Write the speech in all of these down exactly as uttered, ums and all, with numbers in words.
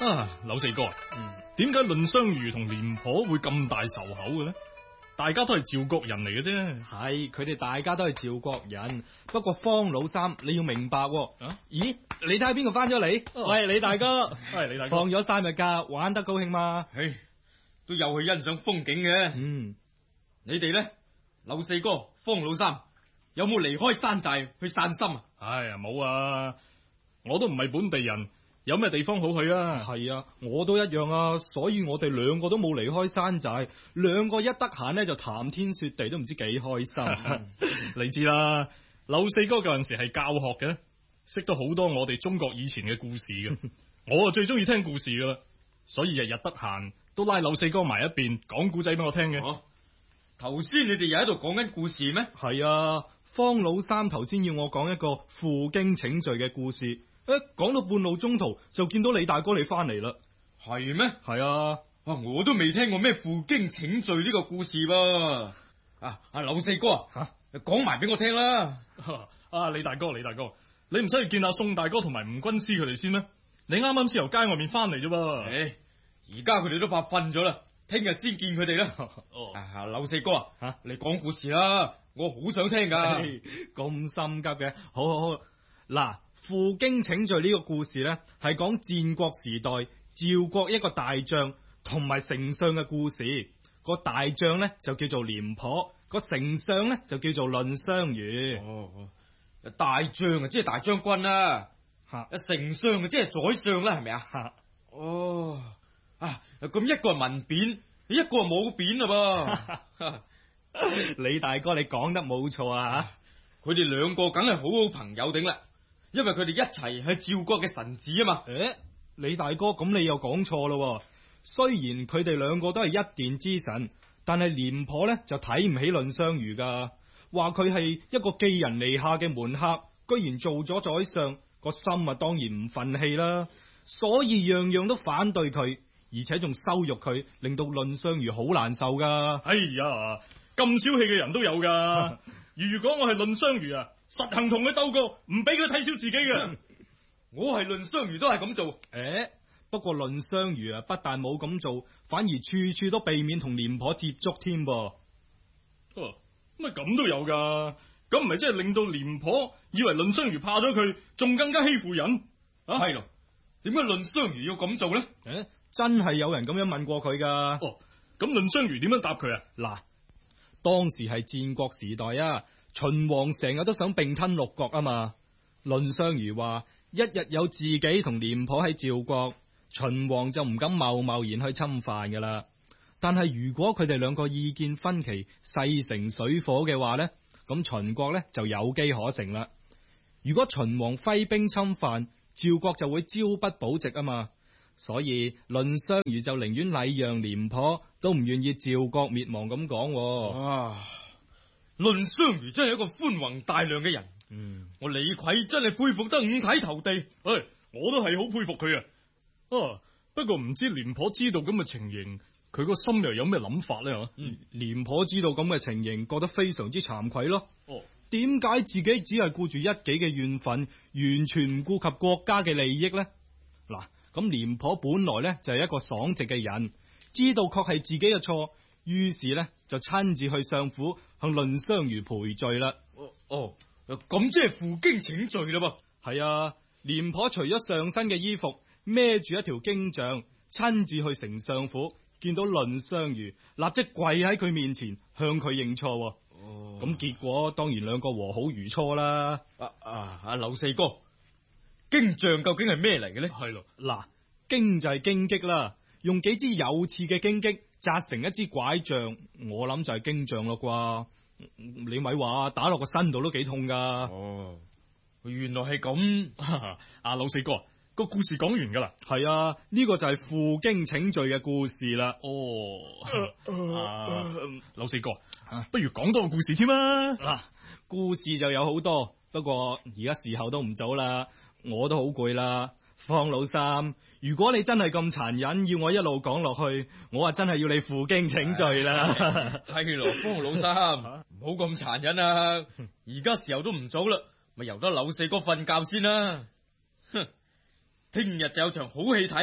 啊，柳四哥，嗯，點解藺相如同廉頗會咁大仇口嘅呢？大家都係趙國人嚟嘅啫。 係，佢哋大家都係趙國人，不過方老三你要明白喎。啊，咦，你睇下邊個翻咗嚟？ 哦、 喂，李大哥， 係李大哥， 放咗三日假，玩得高興嘛？ 唉，都有去欣賞風景嘅。 嗯， 你哋咧，柳四哥、方老三，有冇離開山寨去散心啊？ 唉呀，冇啊，我都唔係本地人。有咩地方好去啊？ 係啊，我都一樣啊，所以我哋兩個都冇離開山寨，兩個一得閒咧就談天說地，都唔知幾開心。 你知啦，柳四哥嗰陣時係教學嘅，識得好多我哋中國以前嘅故事嘅。我啊最中意聽故事噶啦，所以日日得閒都拉柳四哥埋一邊講故仔俾我聽嘅。 哦，頭先你哋又喺度講緊故事咩？ 係啊，方老三頭先要我講一個負荊請罪嘅故事。誒，講到半路中途就見到李大哥你翻嚟啦。 係咩？ 係啊， 啊，我都未聽過咩負荊請罪呢個故事噃。啊，阿柳四哥啊，吓，講埋俾我聽啦。 啊，李大哥，李大哥，你唔使去見阿宋大哥同埋吳軍師佢哋先咩？你啱啱先由街外面翻嚟啫噃。 誒，而家佢哋都怕瞓咗啦，聽日先見佢哋啦。 哦， 啊，柳四哥啊，吓，你講故事啦，我好想聽噶。 咁心急嘅，好好好，嗱。負荊請罪呢個故事呢，係講戰國時代趙國一個大將同埋丞相嘅故事。個大將呢就叫做廉頗，個丞相呢就叫做藺相如。 哦，大將啊，即係大將軍啦。吓，丞相啊，即係宰相啦，係咪啊？ 吓， 哦，啊，咁一個係文貶，一個係武貶啦噃。 李大哥，你講得冇錯啊！ 佢哋兩個梗係好好朋友頂啦。因為佢哋一齊係趙國嘅臣子啊嘛。 誒，李大哥，咁你又講錯咯。雖然佢哋兩個都係一殿之臣，但係廉頗咧就睇唔起藺相如噶，話佢係一個寄人籬下嘅門客，居然做咗宰相，個心啊當然唔忿氣啦，所以樣樣都反對佢，而且仲羞辱佢，令到藺相如好難受噶。 哎呀，咁小氣嘅人都有噶。如果我係藺相如啊，實行同佢鬥過，唔俾佢睇小自己嘅。 我係藺相如都係咁做。 誒，不過藺相如啊，不但冇咁做，反而處處都避免同廉頗接觸添噃。 哦，乜咁都有噶？咁唔係即係令到廉頗以為藺相如怕咗佢，仲更加欺負人啊？ 係咯，點解藺相如要咁做咧？ 誒，真係有人咁樣問過佢噶。 哦，咁藺相如點樣答佢啊？ 嗱，當時係戰國時代啊，秦王成日都想併吞六國啊嘛。藺相如話：一日有自己同廉頗喺趙國，秦王就唔敢貿貿然去侵犯噶啦。但係如果佢哋兩個意見分歧，勢成水火嘅話呢，咁秦國呢就有機可乘啦。如果秦王揮兵侵犯，趙國就會朝不保夕啊嘛。所以藺相如就寧願禮讓廉頗，都唔願意趙國滅亡咁講。 啊，藺相如真係一個寬宏大量嘅人。 嗯， 我李逵真係佩服得五體投地。 唉，我都係好佩服佢啊。啊，不過唔知廉頗知道咁嘅情形，佢個心又有咩諗法咧？ 嗯，廉頗知道咁嘅情形，覺得非常之慚愧咯。 哦， 點解自己只係顧住一己嘅怨憤，完全唔顧及國家嘅利益呢？嗱，咁廉頗本來咧就係一個爽直嘅人，知道確係自己嘅錯，於是咧就親自去相府向藺相如賠罪啦。 哦哦，咁即係負荊請罪啦噃。 係啊，廉頗除咗上身嘅衣服，孭住一條荊杖，親自去丞相府，見到藺相如，立即跪喺佢面前向佢認錯。哦，咁結果當然兩個和好如初啦。 啊啊，阿柳四哥，荊杖究竟係咩嚟嘅咧？ 係咯， 嗱，荊就係荊棘啦，用幾支有刺嘅荊棘紮成一支拐杖，我諗就係荊杖咯啩。你咪話打落個身度都幾痛噶。 哦，原來係咁。 阿柳四哥，個故事講完噶啦。 係啊，呢個就係負荊請罪嘅故事啦。 哦，啊，柳四哥，不如講多個故事添啊。 嗱，故事就有好多，不過而家時候都唔早啦，我都好攰啦。方老三，如果你真係咁殘忍，要我一路講落去，我啊真係要你負荊請罪啦。 係咯，方老三，唔好咁殘忍啊！而家時候都唔早啦，咪由得柳四哥瞓覺先啦。哼，聽日就有場好戲睇。 係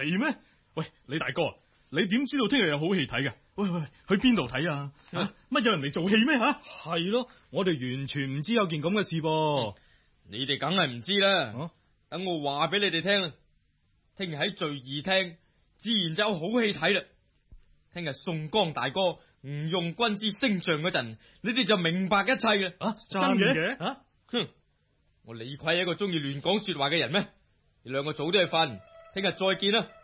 係咩？喂，李大哥，你點知道聽日有好戲睇㗎？喂喂，去邊度睇啊？乜、啊、有人嚟做戲咩吓？ 係咯，我哋完全唔知有件咁嘅事噃。 你哋梗係唔知啦。 啊、 等我話俾你哋聽啦。聽日喺聚義廳，自然就有好戲睇啦。聽日宋江大哥吳用軍師升帳嗰陣，你哋就明白一切啦。 啊， 真嘅嘅？ 啊，哼！我李逵係一個中意亂講說話嘅人咩？你兩個早啲去瞓，聽日再見啦。